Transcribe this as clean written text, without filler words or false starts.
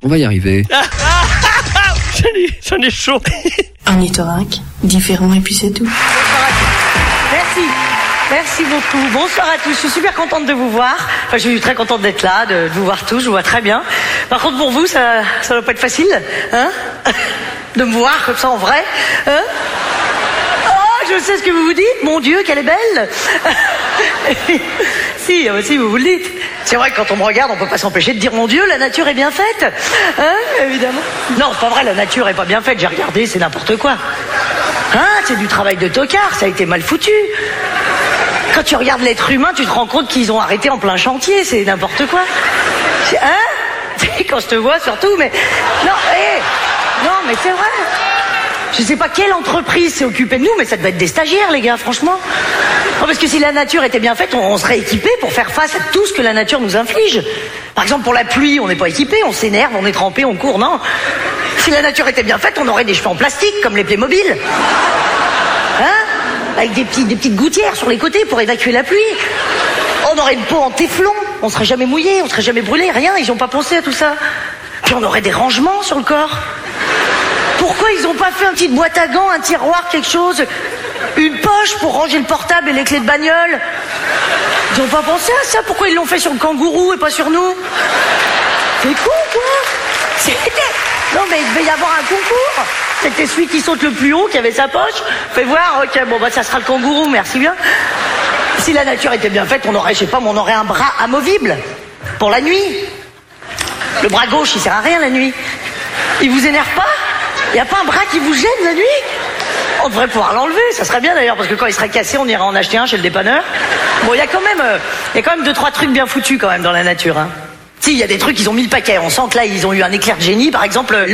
On va y arriver. J'en ai chaud. Ornithorynque, différent et puis c'est tout. Merci. Merci beaucoup. Bonsoir à tous. Je suis super contente de vous voir. Enfin, je suis très contente d'être là, de vous voir tous. Je vous vois très bien. Par contre, pour vous, ça doit pas être facile, hein, de me voir comme ça en vrai, hein. Oh, je sais ce que vous vous dites. Mon Dieu, qu'elle est belle. Si, vous vous le dites. C'est vrai que quand on me regarde, on peut pas s'empêcher de dire mon Dieu, la nature est bien faite, hein, évidemment. Non, c'est pas vrai, la nature est pas bien faite. J'ai regardé, c'est n'importe quoi. Hein, c'est du travail de tocard. Ça a été mal foutu. Quand tu regardes l'être humain, tu te rends compte qu'ils ont arrêté en plein chantier, c'est n'importe quoi. Hein? Quand je te vois surtout, mais... Non, mais c'est vrai. Je sais pas quelle entreprise s'est occupée de nous, mais ça devait être des stagiaires, les gars, franchement. Non, parce que si la nature était bien faite, on serait équipé pour faire face à tout ce que la nature nous inflige. Par exemple, pour la pluie, on n'est pas équipé, on s'énerve, on est trempé, on court, non. Si la nature était bien faite, on aurait des cheveux en plastique, comme les Playmobil. Hein? Avec des petites gouttières sur les côtés pour évacuer la pluie. On aurait une peau en téflon, on serait jamais mouillé, on serait jamais brûlé, rien, ils n'ont pas pensé à tout ça. Puis on aurait des rangements sur le corps. Pourquoi ils n'ont pas fait une petite boîte à gants, un tiroir, quelque chose, une poche pour ranger le portable et les clés de bagnole? Ils n'ont pas pensé à ça. Pourquoi ils l'ont fait sur le kangourou et pas sur nous? C'est con, quoi. Non, mais il devait y avoir un concours. C'était celui qui saute le plus haut, qui avait sa poche. Fais voir, ok, bon, bah, ça sera le kangourou, merci bien. Si la nature était bien faite, on aurait, je sais pas, on aurait un bras amovible. Pour la nuit. Le bras gauche, il sert à rien la nuit. Il vous énerve pas? Il n'y a pas un bras qui vous gêne la nuit? On devrait pouvoir l'enlever, ça serait bien d'ailleurs, parce que quand il serait cassé, on ira en acheter un chez le dépanneur. Bon, il y a quand même 2-3 trucs bien foutus quand même dans la nature, hein. Si, il y a des trucs, ils ont mis le paquet. On sent que là, ils ont eu un éclair de génie, par exemple...